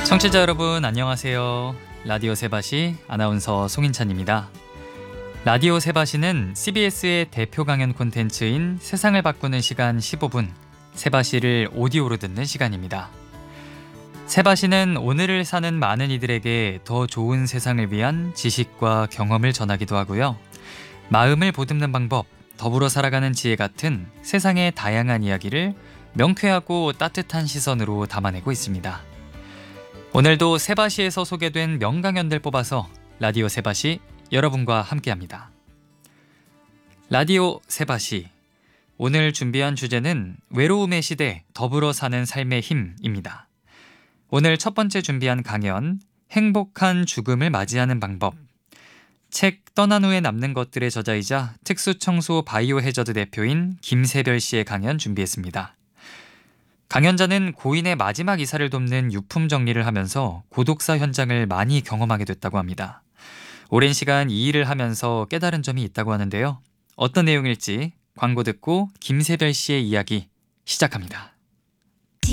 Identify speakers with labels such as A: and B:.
A: 청취자 여러분 안녕하세요. 라디오 세바시 아나운서 송인찬입니다. 라디오 세바시는 CBS의 대표 강연 콘텐츠인 세상을 바꾸는 시간 15분, 세바시를 오디오로 듣는 시간입니다. 세바시는 오늘을 사는 많은 이들에게 더 좋은 세상을 위한 지식과 경험을 전하기도 하고요. 마음을 보듬는 방법, 더불어 살아가는 지혜 같은 세상의 다양한 이야기를 명쾌하고 따뜻한 시선으로 담아내고 있습니다. 오늘도 세바시에서 소개된 명강연들 뽑아서 라디오 세바시 여러분과 함께합니다. 라디오 세바시, 오늘 준비한 주제는 외로움의 시대 더불어 사는 삶의 힘입니다. 오늘 첫 번째 준비한 강연, 행복한 죽음을 맞이하는 방법. 책 떠난 후에 남는 것들의 저자이자 특수청소 바이오 해저드 대표인 김세별 씨의 강연 준비했습니다. 강연자는 고인의 마지막 이사를 돕는 유품 정리를 하면서 고독사 현장을 많이 경험하게 됐다고 합니다. 오랜 시간 이 일을 하면서 깨달은 점이 있다고 하는데요. 어떤 내용일지 광고 듣고 김세별 씨의 이야기 시작합니다.